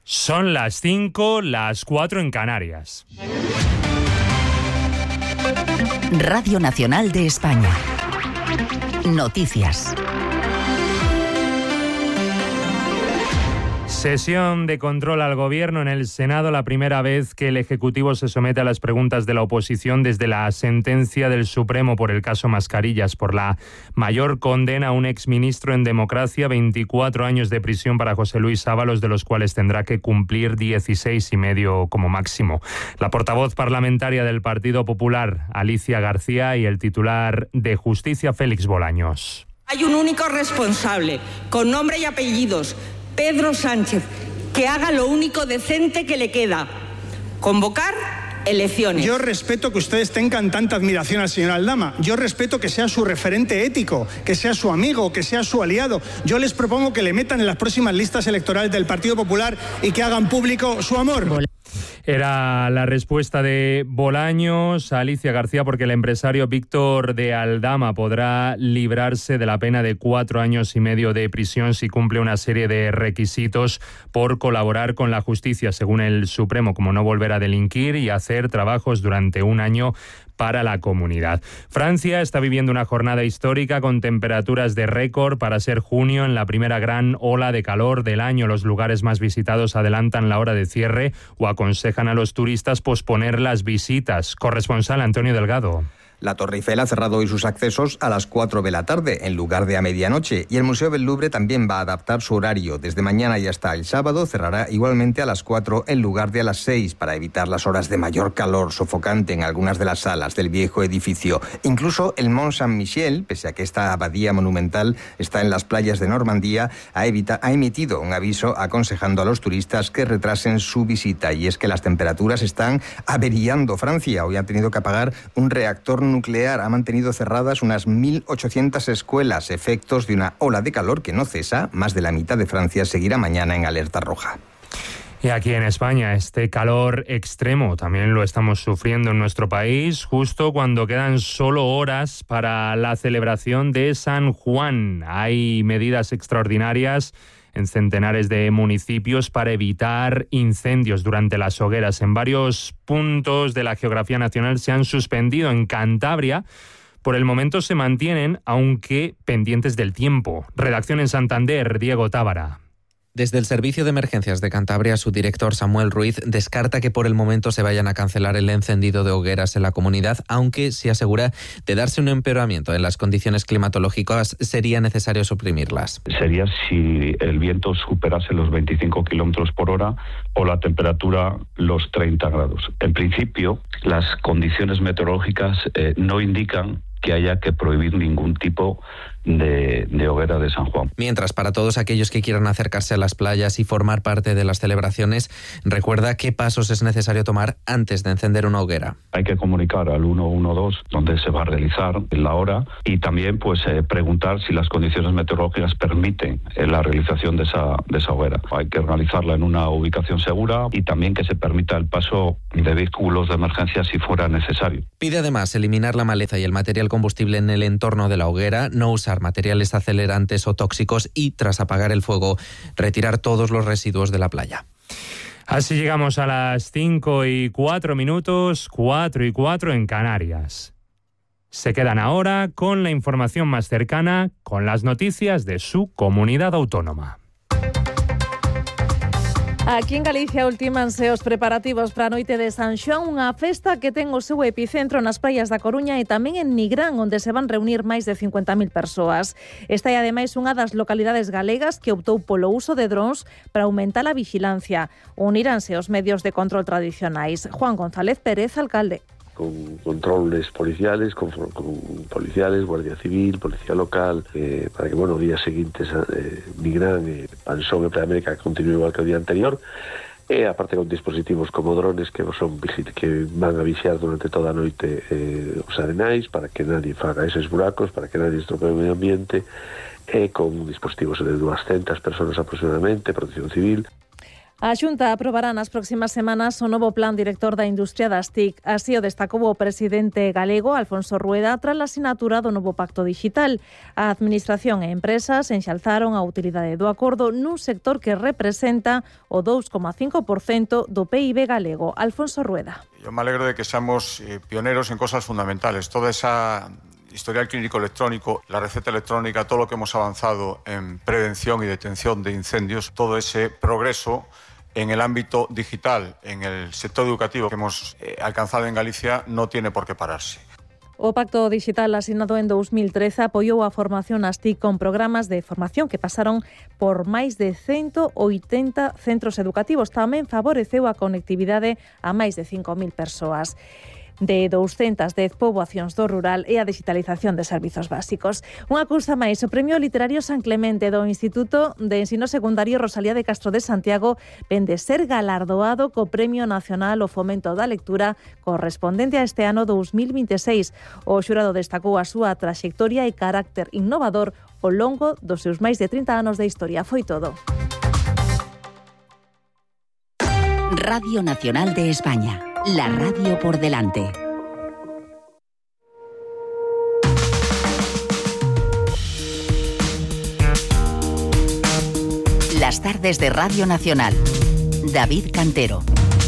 Son las 5, las 4 en Canarias. Radio Nacional de España. Noticias. Sesión de control al Gobierno en el Senado, la primera vez que el Ejecutivo se somete a las preguntas de la oposición desde la sentencia del Supremo por el caso Mascarillas, por la mayor condena a un exministro en democracia, 24 años de prisión para José Luis Ábalos, de los cuales tendrá que cumplir 16 y medio como máximo. La portavoz parlamentaria del Partido Popular, Alicia García, y el titular de Justicia, Félix Bolaños. Hay un único responsable, con nombre y apellidos, Pedro Sánchez, que haga lo único decente que le queda: convocar elecciones. Yo respeto que ustedes tengan tanta admiración al señor Aldama. Yo respeto que sea su referente ético, que sea su amigo, que sea su aliado. Yo les propongo que le metan en las próximas listas electorales del Partido Popular y que hagan público su amor. Era la respuesta de Bolaños a Alicia García, porque el empresario Víctor de Aldama podrá librarse de la pena de 4 años y medio de prisión si cumple una serie de requisitos por colaborar con la justicia, según el Supremo, como no volver a delinquir y hacer trabajos durante un año para la comunidad. Francia está viviendo una jornada histórica con temperaturas de récord para ser junio, en la primera gran ola de calor del año. Los lugares más visitados adelantan la hora de cierre o aconsejan a los turistas posponer las visitas. Corresponsal Antonio Delgado. La Torre Eiffel ha cerrado hoy sus accesos a las 4 de la tarde, en lugar de a medianoche, y el Museo del Louvre también va a adaptar su horario. Desde mañana y hasta el sábado cerrará igualmente a las 4 en lugar de a las 6, para evitar las horas de mayor calor sofocante en algunas de las salas del viejo edificio. Incluso el Mont Saint-Michel, pese a que esta abadía monumental está en las playas de Normandía, ha emitido un aviso aconsejando a los turistas que retrasen su visita. Y es que las temperaturas están averiando Francia. Hoy han tenido que apagar un reactor nuclear, ha mantenido cerradas unas 1.800 escuelas, efectos de una ola de calor que no cesa. Más de la mitad de Francia seguirá mañana en alerta roja. Y aquí en España, este calor extremo también lo estamos sufriendo en nuestro país, justo cuando quedan solo horas para la celebración de San Juan. Hay medidas extraordinarias en centenares de municipios para evitar incendios durante las hogueras. En varios puntos de la geografía nacional se han suspendido. En Cantabria, por el momento se mantienen, aunque pendientes del tiempo. Redacción en Santander, Diego Tábara. Desde el Servicio de Emergencias de Cantabria, su director Samuel Ruiz descarta que por el momento se vayan a cancelar el encendido de hogueras en la comunidad, aunque sí asegura de darse un empeoramiento en las condiciones climatológicas sería necesario suprimirlas. Sería si el viento superase los 25 kilómetros por hora o la temperatura los 30 grados. En principio, las condiciones meteorológicas no indican que haya que prohibir ningún tipo de hoguera de San Juan. Mientras, para todos aquellos que quieran acercarse a las playas y formar parte de las celebraciones, recuerda qué pasos es necesario tomar antes de encender una hoguera. Hay que comunicar al 112 donde se va a realizar la hora y también preguntar si las condiciones meteorológicas permiten la realización de esa hoguera. Hay que realizarla en una ubicación segura y también que se permita el paso de vehículos de emergencia si fuera necesario. Pide además eliminar la maleza y el material combustible en el entorno de la hoguera, no usar materiales acelerantes o tóxicos y, tras apagar el fuego, retirar todos los residuos de la playa. Así llegamos a las 5:04, 4:04 en Canarias. Se quedan ahora con la información más cercana, con las noticias de su comunidad autónoma. Aquí en Galicia ultímanse os preparativos para a noite de San Xoán, unha festa que ten o seu epicentro nas praias da Coruña e tamén en Nigrán, onde se van reunir máis de 50.000 persoas. Esta é ademais unha das localidades galegas que optou polo uso de drons para aumentar a vigilancia. Uniránse os medios de control tradicionais. Juan González Pérez, alcalde. Con controles policiales, con policiales, Guardia Civil, Policía Local, para que, días seguintes Nigrán e Pansón e Praia América continúe igual que o día anterior, e aparte con dispositivos como drones que van a vixiar durante toda a noite os arenais, para que nadie faga eses buracos, para que nadie estropee o medio ambiente, e con dispositivos de 200 personas aproximadamente, Protección Civil. A Xunta aprobará nas próximas semanas o novo plan director da industria das TIC. Así o destacou o presidente galego, Alfonso Rueda, tras a sinatura do novo pacto digital. A Administración e empresas enxalzaron a utilidade do acordo nun sector que representa o 2,5% do PIB galego. Alfonso Rueda. Yo me alegro de que seamos pioneros en cosas fundamentales. Toda esa historial clínico electrónico, la receta electrónica, todo lo que hemos avanzado en prevención y detención de incendios, todo ese progreso en el ámbito digital, en el sector educativo que hemos alcanzado en Galicia, no tiene por qué pararse. O Pacto Digital asinado en 2013 apoiou a formación nas TIC con programas de formación que pasaron por máis de 180 centros educativos. Tamén favoreceu a conectividade a máis de 5.000 persoas. De 210 poboacións do rural e a digitalización de servizos básicos. Unha cousa máis, o Premio Literario San Clemente do Instituto de Ensino Secundario Rosalía de Castro de Santiago ven de ser galardoado co Premio Nacional ao Fomento da Lectura correspondente a este ano 2026. O xurado destacou a súa traxectoria e carácter innovador ao longo dos seus máis de 30 anos de historia. Foi todo. Radio Nacional de España. La radio por delante. Las tardes de Radio Nacional. David Cantero.